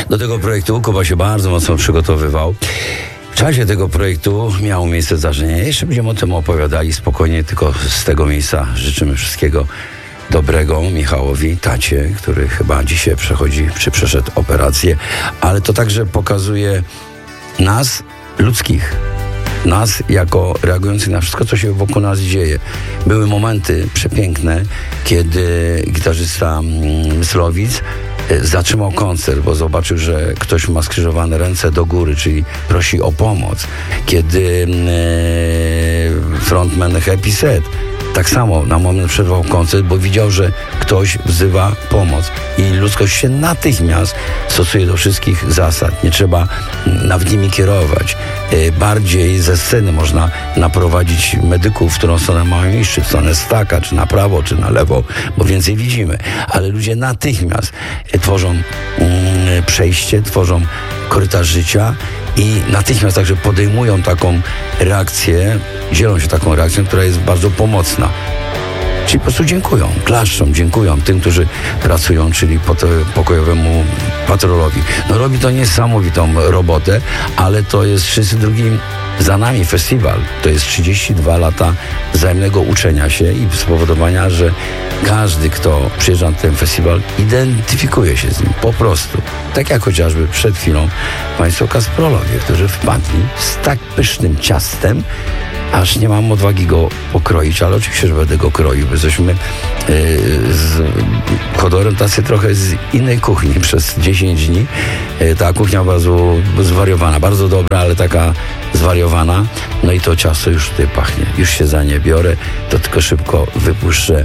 Do tego projektu Kuba się bardzo mocno przygotowywał. W czasie tego projektu miało miejsce zdarzenie. Jeszcze będziemy o tym opowiadali spokojnie, tylko z tego miejsca życzymy wszystkiego dobrego Michałowi, tacie, który chyba dzisiaj przeszedł operację, ale to także pokazuje nas, ludzkich, nas jako reagujących na wszystko, co się wokół nas dzieje. Były momenty przepiękne, kiedy gitarzysta Myslowic zatrzymał koncert, bo zobaczył, że ktoś ma skrzyżowane ręce do góry, czyli prosi o pomoc. Kiedy frontman Happy Set tak samo na moment przerwał koncert, bo widział, że ktoś wzywa pomoc. I ludzkość się natychmiast stosuje do wszystkich zasad. Nie trzeba nawet nimi kierować. Bardziej ze sceny można naprowadzić medyków, w którą stronę mają iść, czy w stronę staka, czy na prawo, czy na lewo, bo więcej widzimy. Ale ludzie natychmiast tworzą przejście, tworzą korytarz życia i natychmiast także podejmują taką reakcję, dzielą się taką reakcją, która jest bardzo pomocna. Czyli po prostu dziękują, klaszczą, dziękują tym, którzy pracują, czyli pokojowemu patrolowi. No robi to niesamowitą robotę, ale to jest wszyscy drugim za nami festiwal. To jest 32 lata wzajemnego uczenia się i spowodowania, że każdy, kto przyjeżdża na ten festiwal, identyfikuje się z nim po prostu. Tak jak chociażby przed chwilą państwo Kasprolowie, którzy wpadli z tak pysznym ciastem, aż nie mam odwagi go pokroić, ale oczywiście, że będę go kroił, bo jesteśmy z Chodorem tacy trochę z innej kuchni przez 10 dni. Ta kuchnia bardzo zwariowana, bardzo dobra, ale taka zwariowana. No i to ciasto już tutaj pachnie. Już się za nie biorę, to tylko szybko wypuszczę.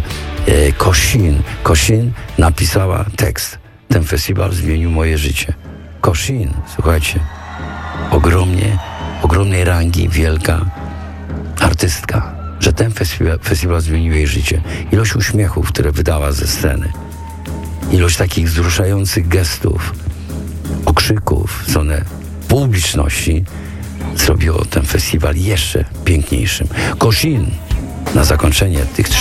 Kosin napisała tekst. Ten festiwal zmienił moje życie. Kosin, słuchajcie, ogromnej rangi, wielka artystka, że ten festiwal zmienił jej życie. Ilość uśmiechów, które wydała ze sceny. Ilość takich wzruszających gestów, okrzyków w stronę publiczności zrobiło ten festiwal jeszcze piękniejszym. Kosin na zakończenie tych 3